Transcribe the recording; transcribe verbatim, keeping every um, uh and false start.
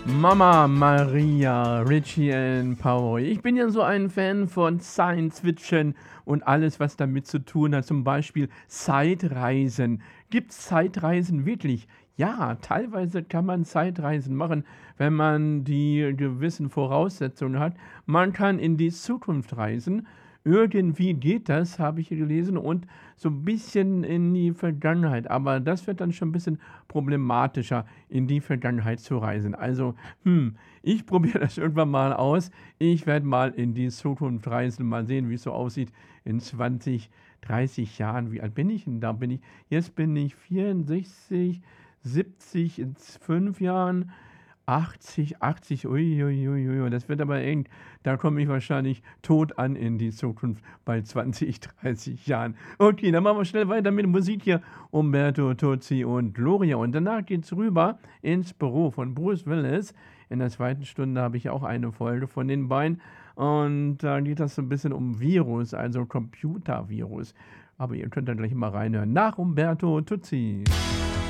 Mama Maria, Richie and Power. Ich bin ja so ein Fan von Science Fiction und alles, was damit zu tun hat. Zum Beispiel Zeitreisen. Gibt's Zeitreisen wirklich? Ja, teilweise kann man Zeitreisen machen, wenn man die gewissen Voraussetzungen hat. Man kann in die Zukunft reisen. Irgendwie geht das, habe ich hier gelesen, und so ein bisschen in die Vergangenheit. Aber das wird dann schon ein bisschen problematischer, in die Vergangenheit zu reisen. Also, hm, ich probiere das irgendwann mal aus. Ich werde mal in die Zukunft reisen, mal sehen, wie es so aussieht in zwanzig, dreißig Jahren. Wie alt bin ich denn da? Bin ich, jetzt bin ich vierundsechzig, siebzig in fünf Jahren. achtzig, achtzig, uiuiui, das wird aber eng. Da komme ich wahrscheinlich tot an in die Zukunft bei zwanzig, dreißig Jahren. Okay, dann machen wir schnell weiter mit Musik hier. Umberto Tozzi und Gloria. Und danach geht's rüber ins Büro von Bruce Willis. In der zweiten Stunde habe ich auch eine Folge von den beiden. Und da geht das so ein bisschen um Virus, also Computervirus. Aber ihr könnt dann gleich mal reinhören. Nach Umberto Tozzi.